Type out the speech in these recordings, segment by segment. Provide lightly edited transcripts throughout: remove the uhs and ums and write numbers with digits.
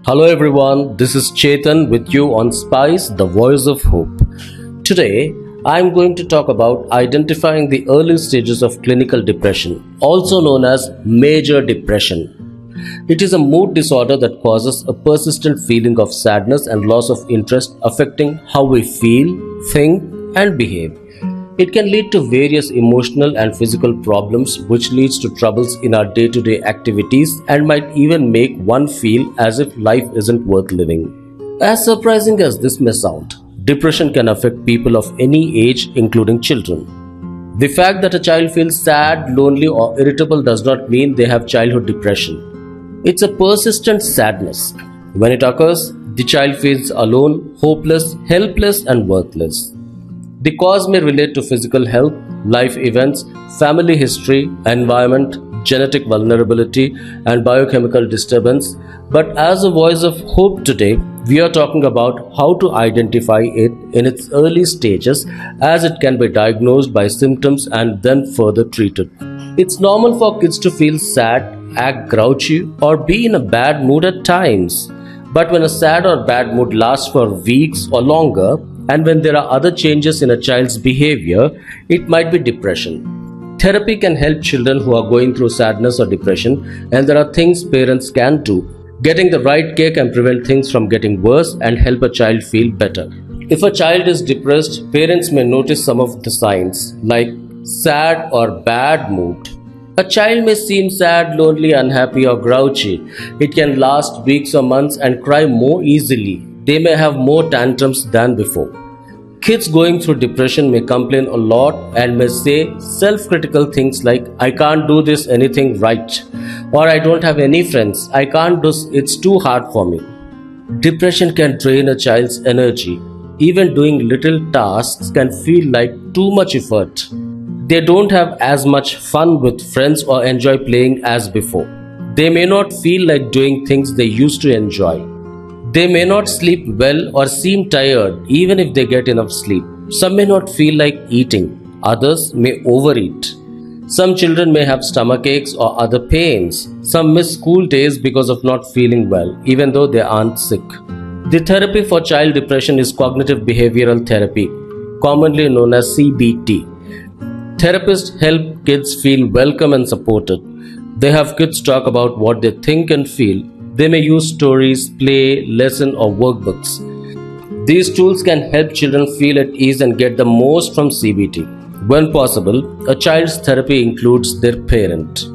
Hello everyone, this is Chetan with you on Spice, the voice of hope. Today, I am going to talk about identifying the early stages of clinical depression, also known as major depression. It is a mood disorder that causes a persistent feeling of sadness and loss of interest affecting how we feel, think, and behave. It can lead to various emotional and physical problems, which leads to troubles in our day-to-day activities and might even make one feel as if life isn't worth living. As surprising as this may sound, depression can affect people of any age, including children. The fact that a child feels sad, lonely, or irritable does not mean they have childhood depression. It's a persistent sadness. When it occurs, the child feels alone, hopeless, helpless, and worthless. The cause may relate to physical health, life events, family history, environment, genetic vulnerability, and biochemical disturbance. But as a voice of hope today, we are talking about how to identify it in its early stages, as it can be diagnosed by symptoms and then further treated. It's normal for kids to feel sad, act grouchy, or be in a bad mood at times. But when a sad or bad mood lasts for weeks or longer, and when there are other changes in a child's behavior, it might be depression. Therapy can help children who are going through sadness or depression, and there are things parents can do. Getting the right care can prevent things from getting worse and help a child feel better. If a child is depressed, parents may notice some of the signs like sad or bad mood. A child may seem sad, lonely, unhappy, or grouchy. It can last weeks or months and cry more easily. They may have more tantrums than before. Kids going through depression may complain a lot and may say self-critical things like, I can't do this anything right, or I don't have any friends, I can't do it's too hard for me. Depression can drain a child's energy. Even doing little tasks can feel like too much effort. They don't have as much fun with friends or enjoy playing as before. They may not feel like doing things they used to enjoy. They may not sleep well or seem tired even if they get enough sleep. Some may not feel like eating. Others may overeat. Some children may have stomach aches or other pains. Some miss school days because of not feeling well, even though they aren't sick. The therapy for child depression is cognitive behavioral therapy, commonly known as CBT. Therapists help kids feel welcome and supported. They have kids talk about what they think and feel. They may use stories, play, lesson, or workbooks. These tools can help children feel at ease and get the most from CBT. When possible, a child's therapy includes their parent.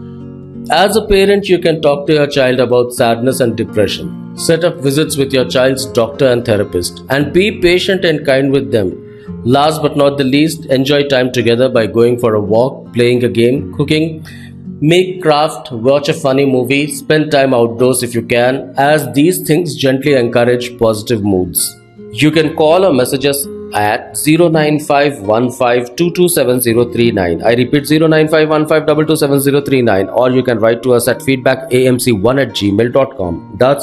As a parent, you can talk to your child about sadness and depression. Set up visits with your child's doctor and therapist, and be patient and kind with them. Last but not the least, enjoy time together by going for a walk, playing a game, cooking, make craft, watch a funny movie, spend time outdoors if you can, as these things gently encourage positive moods. You can call or message us at 09515227039. I repeat 09515227039, or you can write to us at feedbackamc1@gmail.com. That's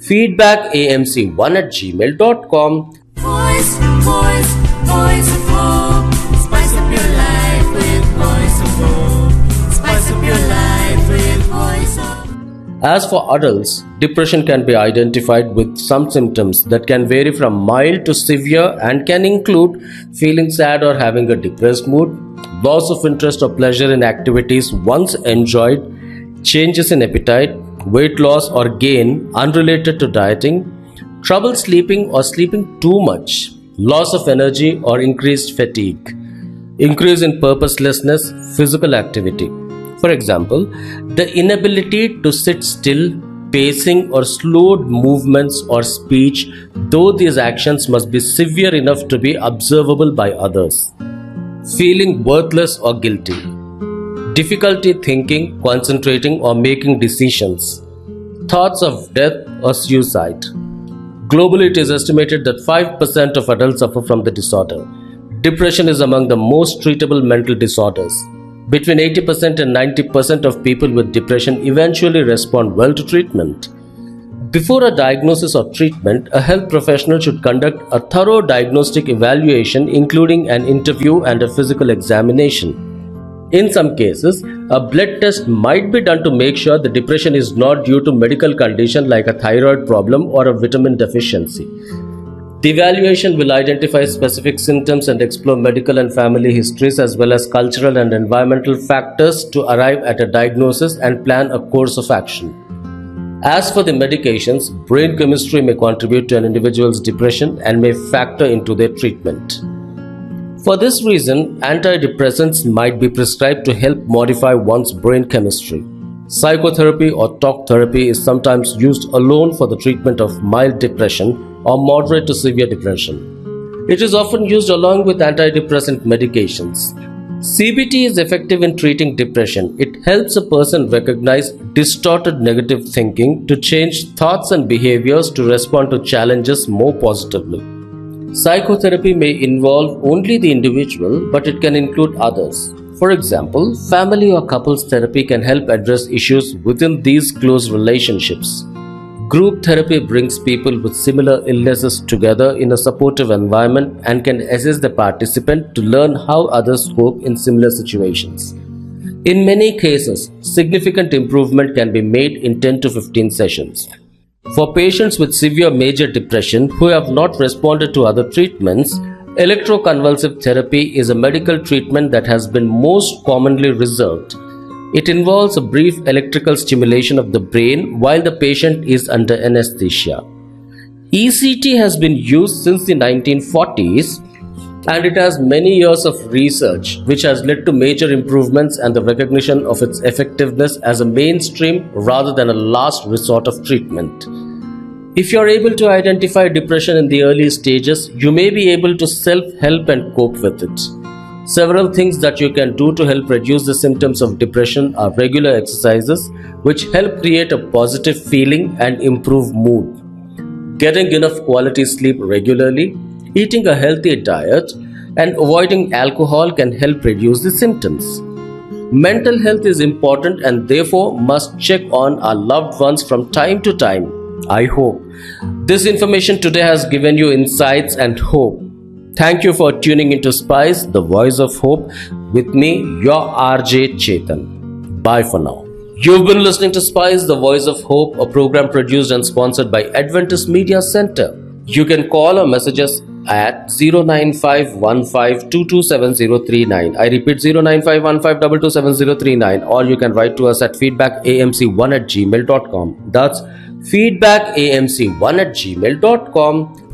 feedbackamc1@gmail.com. Voice of hope. Spice up your life with voice of hope. Spice up your life with voice of hope. As for adults, depression can be identified with some symptoms that can vary from mild to severe and can include feeling sad or having a depressed mood, loss of interest or pleasure in activities once enjoyed, changes in appetite, weight loss or gain unrelated to dieting, trouble sleeping or sleeping too much, loss of energy or increased fatigue, increase in purposelessness, physical activity. For example, the inability to sit still, pacing or slowed movements or speech, though these actions must be severe enough to be observable by others. Feeling worthless or guilty. Difficulty thinking, concentrating or making decisions. Thoughts of death or suicide. Globally, it is estimated that 5% of adults suffer from the disorder. Depression is among the most treatable mental disorders. Between 80% and 90% of people with depression eventually respond well to treatment. Before a diagnosis or treatment, a health professional should conduct a thorough diagnostic evaluation, including an interview and a physical examination. In some cases, a blood test might be done to make sure the depression is not due to medical condition like a thyroid problem or a vitamin deficiency. The evaluation will identify specific symptoms and explore medical and family histories as well as cultural and environmental factors to arrive at a diagnosis and plan a course of action. As for the medications, brain chemistry may contribute to an individual's depression and may factor into their treatment. For this reason, antidepressants might be prescribed to help modify one's brain chemistry. Psychotherapy or talk therapy is sometimes used alone for the treatment of mild depression or moderate to severe depression. It is often used along with antidepressant medications. CBT is effective in treating depression. It helps a person recognize distorted negative thinking to change thoughts and behaviors to respond to challenges more positively. Psychotherapy may involve only the individual, but it can include others. For example, family or couples therapy can help address issues within these close relationships. Group therapy brings people with similar illnesses together in a supportive environment and can assist the participant to learn how others cope in similar situations. In many cases, significant improvement can be made in 10 to 15 sessions. For patients with severe major depression who have not responded to other treatments, electroconvulsive therapy is a medical treatment that has been most commonly reserved. It involves a brief electrical stimulation of the brain while the patient is under anesthesia. ECT has been used since the 1940s and it has many years of research which has led to major improvements and the recognition of its effectiveness as a mainstream rather than a last resort of treatment. If you are able to identify depression in the early stages, you may be able to self-help and cope with it. Several things that you can do to help reduce the symptoms of depression are regular exercises which help create a positive feeling and improve mood. Getting enough quality sleep regularly, eating a healthy diet, and avoiding alcohol can help reduce the symptoms. Mental health is important and therefore must check on our loved ones from time to time. I hope this information today has given you insights and hope. Thank you for tuning into Spice, the voice of hope, with me, your RJ Chetan. Bye for now. You've been listening to Spice, the voice of hope, a program produced and sponsored by Adventist Media Center. You can call or message us at 09515227039. I repeat 09515227039, or you can write to us at feedbackamc1@gmail.com. That's feedbackamc1@gmail.com.